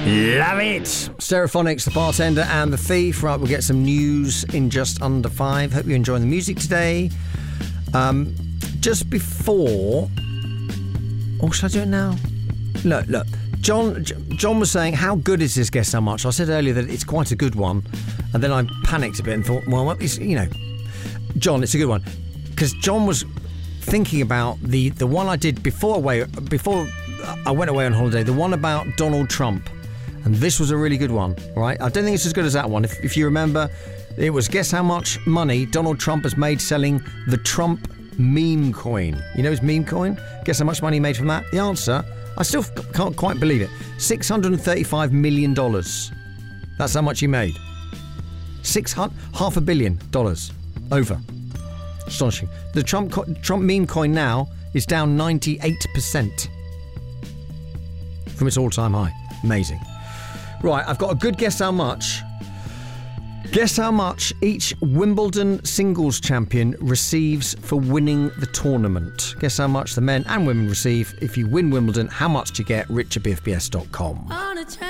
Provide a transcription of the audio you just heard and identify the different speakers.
Speaker 1: Love it! Stereophonics, The Bartender and The Thief. Right, we'll get some news in just under 5. Hope you're enjoying the music today. Just before... Oh, should I do it now? Look. John was saying, how good is this Guess How Much? I said earlier that it's quite a good one. And then I panicked a bit and thought, well, it's, John, it's a good one. Because John was thinking about the one I did before I went away on holiday, the one about Donald Trump. And this was a really good one, right? I don't think it's as good as that one. If you remember, it was Guess How Much money Donald Trump has made selling the Trump meme coin. You know his meme coin? Guess how much money he made from that? The answer, I still can't quite believe it. $635 million. That's how much he made. $500 million. Over. Astonishing. The Trump meme coin now is down 98% from its all-time high. Amazing. Right, I've got a good Guess How Much. Guess how much each Wimbledon singles champion receives for winning the tournament. Guess how much the men and women receive if you win Wimbledon. How much do you get? Rich at bfbs.com.